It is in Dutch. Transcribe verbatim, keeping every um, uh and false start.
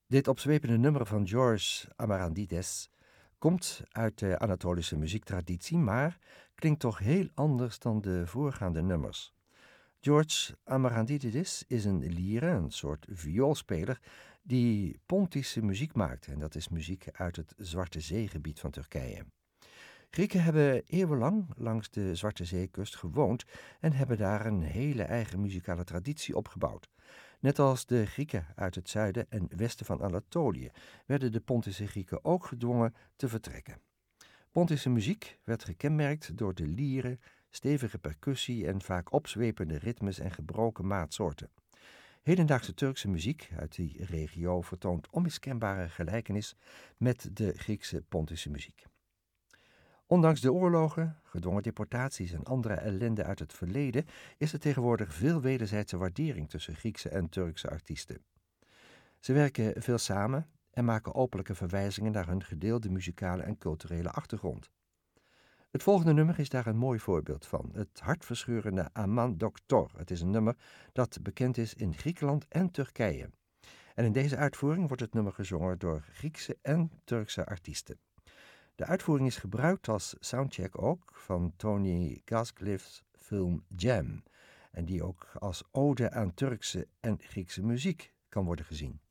Dit opzwepende nummer van George Amarantidis komt uit de Anatolische muziektraditie, maar klinkt toch heel anders dan de voorgaande nummers. George Amarantidis is een liere, een soort vioolspeler, die Pontische muziek maakt. En dat is muziek uit het Zwarte Zeegebied van Turkije. Grieken hebben eeuwenlang langs de Zwarte Zeekust gewoond en hebben daar een hele eigen muzikale traditie opgebouwd. Net als de Grieken uit het zuiden en westen van Anatolië werden de Pontische Grieken ook gedwongen te vertrekken. Pontische muziek werd gekenmerkt door de lieren, stevige percussie en vaak opzwepende ritmes en gebroken maatsoorten. Hedendaagse Turkse muziek uit die regio vertoont onmiskenbare gelijkenis met de Griekse Pontische muziek. Ondanks de oorlogen, gedwongen deportaties en andere ellende uit het verleden is er tegenwoordig veel wederzijdse waardering tussen Griekse en Turkse artiesten. Ze werken veel samen en maken openlijke verwijzingen naar hun gedeelde muzikale en culturele achtergrond. Het volgende nummer is daar een mooi voorbeeld van, het hartverscheurende Aman Doktor. Het is een nummer dat bekend is in Griekenland en Turkije. En in deze uitvoering wordt het nummer gezongen door Griekse en Turkse artiesten. De uitvoering is gebruikt als soundcheck ook van Tony Gascliffe's film Jam, en die ook als ode aan Turkse en Griekse muziek kan worden gezien.